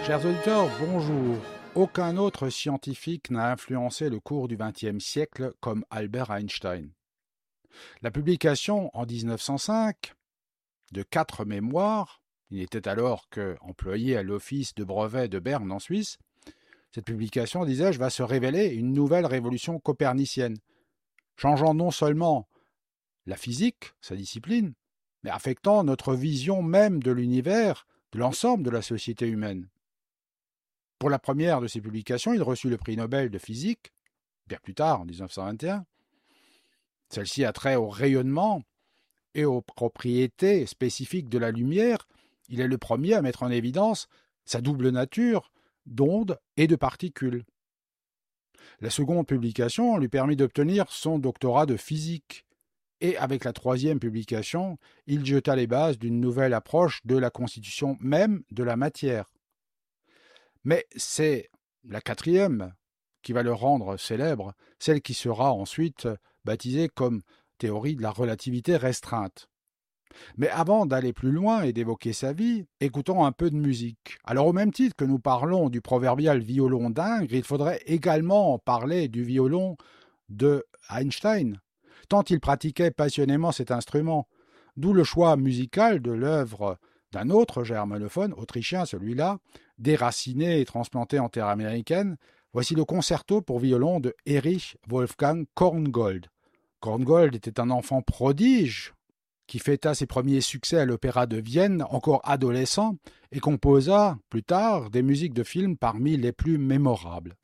Chers auditeurs, bonjour. Aucun autre scientifique n'a influencé le cours du XXe siècle comme Albert Einstein. La publication en 1905 de 4 mémoires, il n'était alors qu'employé à l'office de brevet de Berne en Suisse, cette publication, disais-je, va se révéler une nouvelle révolution copernicienne, changeant non seulement la physique, sa discipline, mais affectant notre vision même de l'univers, de l'ensemble de la société humaine. Pour la première de ces publications, il reçut le prix Nobel de physique, bien plus tard, en 1921. Celle-ci a trait au rayonnement et aux propriétés spécifiques de la lumière. Il est le premier à mettre en évidence sa double nature d'ondes et de particules. La seconde publication lui permit d'obtenir son doctorat de physique. Et avec la troisième publication, il jeta les bases d'une nouvelle approche de la constitution même de la matière. Mais c'est la quatrième qui va le rendre célèbre, celle qui sera ensuite baptisée comme théorie de la relativité restreinte. Mais avant d'aller plus loin et d'évoquer sa vie, écoutons un peu de musique. Alors au même titre que nous parlons du proverbial violon d'Ingres, il faudrait également parler du violon de Einstein, tant il pratiquait passionnément cet instrument, d'où le choix musical de l'œuvre d'un autre germanophone, autrichien celui-là, déraciné et transplanté en terre américaine. Voici le concerto pour violon de Erich Wolfgang Korngold. Korngold était un enfant prodige qui fêta ses premiers succès à l'Opéra de Vienne, encore adolescent, et composa, plus tard, des musiques de films parmi les plus mémorables.